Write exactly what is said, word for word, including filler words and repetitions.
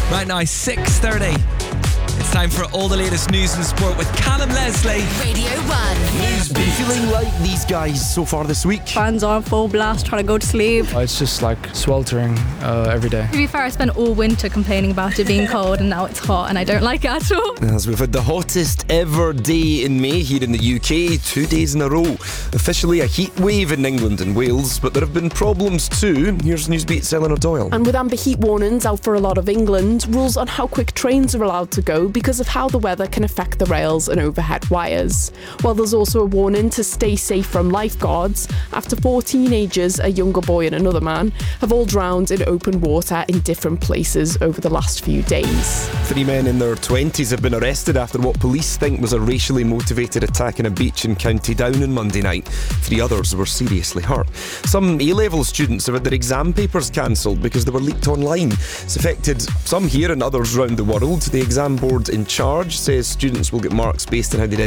Right now, six thirty. It's time for all the latest news and sport with Callum Leslie. Radio one. Been feeling like these guys so far this week? Fans are full blast trying to go to sleep. It's just like sweltering uh, every day. To be fair, I spent all winter complaining about it being cold and now it's hot and I don't like it at all. As we've had the hottest ever day in May here in the U K, two days in a row. Officially a heat wave in England and Wales, but there have been problems too. Here's Newsbeat's Eleanor Doyle. And with amber heat warnings out for a lot of England, rules on how quick trains are allowed to go because of how the weather can affect the rails and overhead wires. Well, there's also a warning to stay safe from lifeguards after four teenagers, a younger boy and another man, have all drowned in open water in different places over the last few days. Three men in their twenties have been arrested after what police think was a racially motivated attack in a beach in County Down on Monday night. Three others were seriously hurt. Some A-level students have had their exam papers cancelled because they were leaked online. It's affected some here and others around the world. The exam board in charge says students will get marks based on how they did